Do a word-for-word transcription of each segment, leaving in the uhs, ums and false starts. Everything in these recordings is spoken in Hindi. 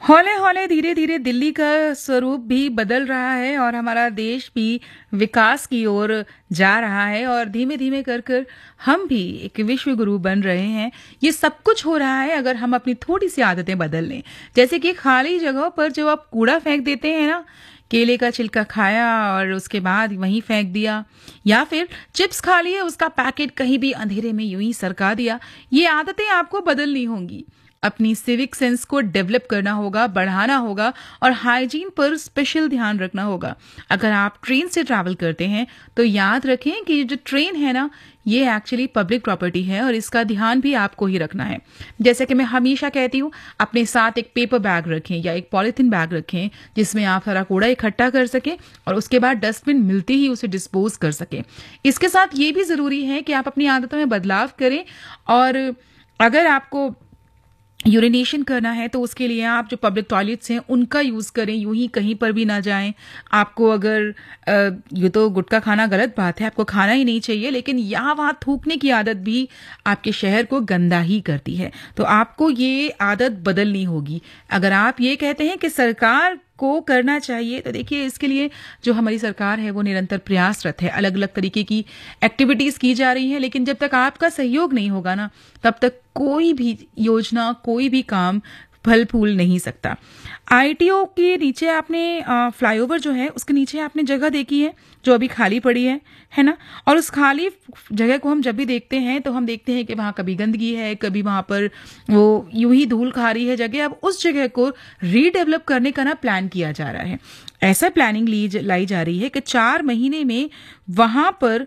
हौले हौले धीरे धीरे दिल्ली का स्वरूप भी बदल रहा है और हमारा देश भी विकास की ओर जा रहा है और धीमे धीमे कर कर हम भी एक विश्व गुरु बन रहे हैं। ये सब कुछ हो रहा है अगर हम अपनी थोड़ी सी आदतें बदल लें। जैसे कि खाली जगहों पर जो आप कूड़ा फेंक देते हैं ना, केले का छिलका खाया और उसके बाद वहीं फेंक दिया, या फिर चिप्स खा लिए उसका पैकेट कहीं भी अंधेरे में यूं ही सरका दिया, ये आदतें आपको बदलनी होंगी। अपनी सिविक सेंस को डेवलप करना होगा, बढ़ाना होगा और हाइजीन पर स्पेशल ध्यान रखना होगा। अगर आप ट्रेन से ट्रैवल करते हैं तो याद रखें कि जो ट्रेन है ना, ये एक्चुअली पब्लिक प्रॉपर्टी है और इसका ध्यान भी आपको ही रखना है। जैसे कि मैं हमेशा कहती हूँ, अपने साथ एक पेपर बैग रखें या एक पॉलीथीन बैग रखें जिसमें आप सारा कूड़ा इकट्ठा कर सकें और उसके बाद डस्टबिन मिलते ही उसे डिस्पोज कर सकें। इसके साथ ये भी ज़रूरी है कि आप अपनी आदतों में बदलाव करें और अगर आपको यूरिनेशन करना है तो उसके लिए आप जो पब्लिक टॉयलेट्स हैं उनका यूज़ करें, यूं ही कहीं पर भी ना जाएं। आपको अगर आ, ये तो गुटखा खाना गलत बात है, आपको खाना ही नहीं चाहिए, लेकिन यहाँ वहाँ थूकने की आदत भी आपके शहर को गंदा ही करती है। तो आपको ये आदत बदलनी होगी। अगर आप ये कहते हैं कि सरकार को करना चाहिए, तो देखिए इसके लिए जो हमारी सरकार है वो निरंतर प्रयासरत है, अलग अलग तरीके की एक्टिविटीज की जा रही हैं, लेकिन जब तक आपका सहयोग नहीं होगा ना, तब तक कोई भी योजना, कोई भी काम फल फूल नहीं सकता। आईटीओ के नीचे आपने फ्लाईओवर जो है उसके नीचे आपने जगह देखी है जो अभी खाली पड़ी है है ना, और उस खाली जगह को हम जब भी देखते हैं तो हम देखते हैं कि वहाँ कभी गंदगी है, कभी वहाँ पर वो यूं ही धूल खा रही है जगह। अब उस जगह को रीडेवलप करने का ना प्लान किया जा रहा है। ऐसा प्लानिंग ली लाई जा रही है कि चार महीने में वहाँ पर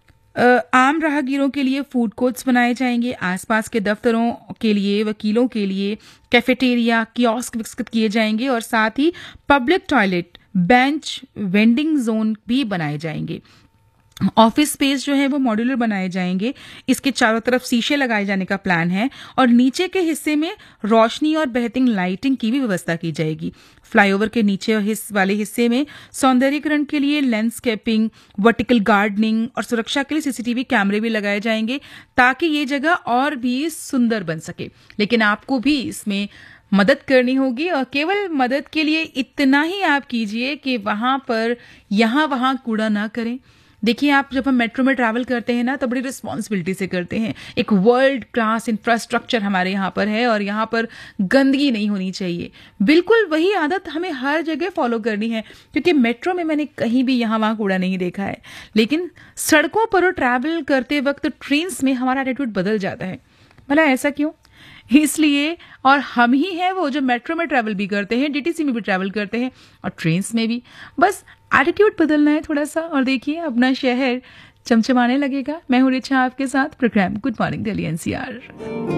आम राहगीरों के लिए फूड कोर्ट्स बनाए जाएंगे, आसपास के दफ्तरों के लिए, वकीलों के लिए कैफेटेरिया, कियोस्क विकसित किए जाएंगे और साथ ही public toilet, bench, vending zone भी बनाए जाएंगे। ऑफिस स्पेस जो है वो मॉड्यूलर बनाए जाएंगे। इसके चारों तरफ शीशे लगाए जाने का प्लान है और नीचे के हिस्से में रोशनी और बेहतरीन लाइटिंग की भी व्यवस्था की जाएगी। फ्लाईओवर के नीचे वाले हिस्से में सौंदर्यीकरण के लिए लैंडस्केपिंग, वर्टिकल गार्डनिंग और सुरक्षा के लिए सीसीटीवी कैमरे भी लगाए जाएंगे ताकि ये जगह और भी सुंदर बन सके। लेकिन आपको भी इसमें मदद करनी होगी और केवल मदद के लिए इतना ही आप कीजिए कि वहां पर यहां वहां कूड़ा ना करें। देखिए, आप जब हम मेट्रो में ट्रैवल करते हैं ना तो बड़ी रिस्पॉन्सिबिलिटी से करते हैं। एक वर्ल्ड क्लास इंफ्रास्ट्रक्चर हमारे यहाँ पर है और यहाँ पर गंदगी नहीं होनी चाहिए। बिल्कुल वही आदत हमें हर जगह फॉलो करनी है, क्योंकि मेट्रो में मैंने कहीं भी यहाँ वहाँ कूड़ा नहीं देखा है, लेकिन सड़कों पर ट्रैवल करते वक्त ट्रेन्स में हमारा एटीट्यूड बदल जाता है। भला ऐसा क्यों? इसलिए, और हम ही हैं वो जो मेट्रो में ट्रैवल भी करते हैं, डीटीसी में भी ट्रैवल करते हैं और ट्रेन्स में भी। बस एटीट्यूड बदलना है थोड़ा सा और देखिए अपना शहर चमचमाने लगेगा। मैं हूँ रिचा आपके साथ, programme good morning Delhi NCR.